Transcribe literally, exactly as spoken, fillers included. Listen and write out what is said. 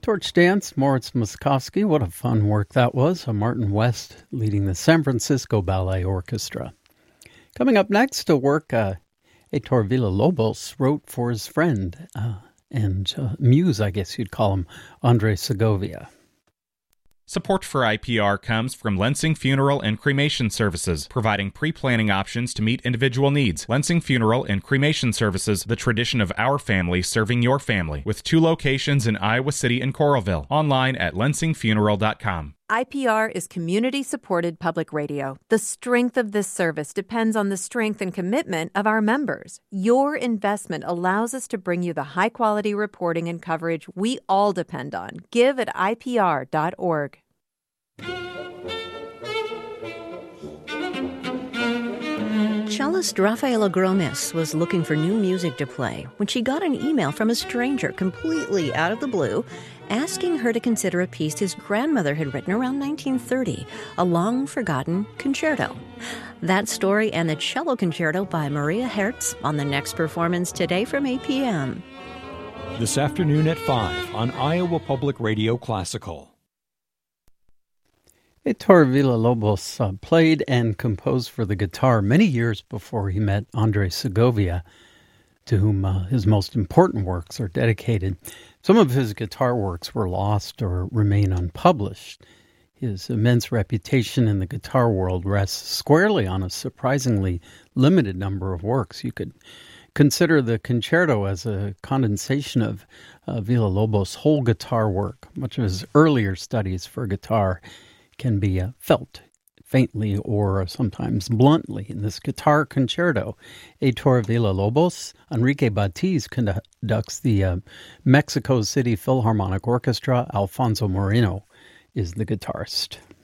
Torch Dance, Moritz Moskowski. What a fun work that was. Martin West leading the San Francisco Ballet Orchestra. Coming up next, a work uh, Heitor Villa-Lobos wrote for his friend uh, and uh, muse, I guess you'd call him, Andres Segovia. Support for I P R comes from Lensing Funeral and Cremation Services, providing pre-planning options to meet individual needs. Lensing Funeral and Cremation Services, the tradition of our family serving your family, with two locations in Iowa City and Coralville. Online at lensing funeral dot com. I P R is community-supported public radio. The strength of this service depends on the strength and commitment of our members. Your investment allows us to bring you the high-quality reporting and coverage we all depend on. Give at I P R dot org. Cellist Rafaela Gromis was looking for new music to play when she got an email from a stranger completely out of the blue asking her to consider a piece his grandmother had written around nineteen thirty, a long-forgotten concerto. That story and the cello concerto by Maria Hertz on the next performance today from eight p.m. This afternoon at five on Iowa Public Radio Classical. Heitor Villa-Lobos uh, played and composed for the guitar many years before he met Andres Segovia, to whom uh, his most important works are dedicated. Some of his guitar works were lost or remain unpublished. His immense reputation in the guitar world rests squarely on a surprisingly limited number of works. You could consider the concerto as a condensation of uh, Villa-Lobos' whole guitar work. Much of his earlier studies for guitar can be uh, felt faintly or sometimes bluntly in this guitar concerto. Heitor Villa-Lobos, Enrique Batiz conducts the uh, Mexico City Philharmonic Orchestra. Alfonso Moreno is the guitarist.